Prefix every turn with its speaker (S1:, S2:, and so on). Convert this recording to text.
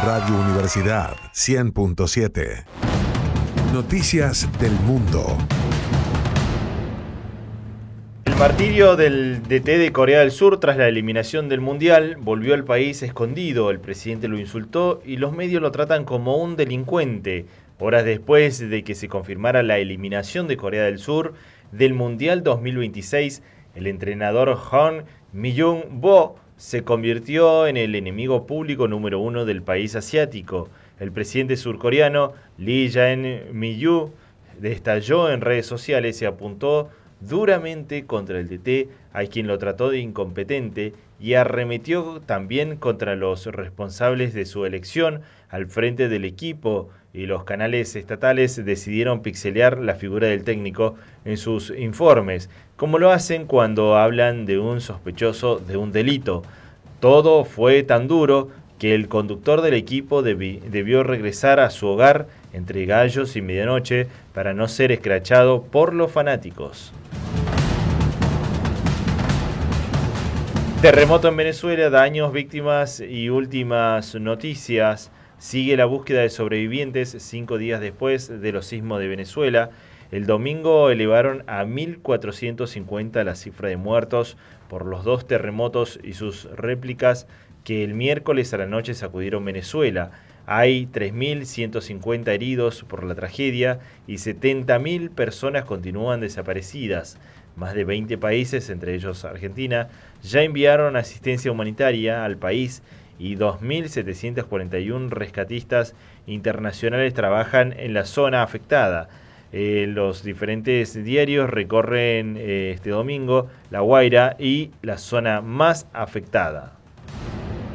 S1: Radio Universidad 100.7. Noticias del Mundo.
S2: El martirio del DT de Corea del Sur tras la eliminación del Mundial volvió al país escondido. El presidente lo insultó y los medios lo tratan como un delincuente. Horas después de que se confirmara la eliminación de Corea del Sur del Mundial 2026, el entrenador Hong Mi-jung-bo se convirtió en el enemigo público número 1 del país asiático. El presidente surcoreano Lee Jae-myung estalló en redes sociales y apuntó duramente contra el DT, a quien lo trató de incompetente, y arremetió también contra los responsables de su elección al frente del equipo, y los canales estatales decidieron pixelear la figura del técnico en sus informes, como lo hacen cuando hablan de un sospechoso de un delito. Todo fue tan duro que el conductor del equipo debió regresar a su hogar entre gallos y medianoche para no ser escrachado por los fanáticos. Terremoto en Venezuela, daños, víctimas y últimas noticias. Sigue la búsqueda de sobrevivientes 5 días después de los sismos de Venezuela. El domingo elevaron a 1.450 la cifra de muertos por los 2 terremotos y sus réplicas que el miércoles a la noche sacudieron Venezuela. Hay 3.150 heridos por la tragedia y 70.000 personas continúan desaparecidas. Más de 20 países, entre ellos Argentina, ya enviaron asistencia humanitaria al país y 2.741 rescatistas internacionales trabajan en la zona afectada. Los diferentes diarios recorren este domingo La Guaira y la zona más afectada.